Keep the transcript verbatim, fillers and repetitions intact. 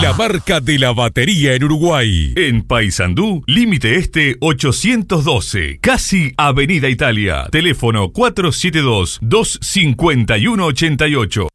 la marca de la batería en Uruguay. En Paysandú, Límite Este ochocientos doce, casi Avenida Italia. Teléfono cuatro siete dos, dos cinco uno, ocho ocho.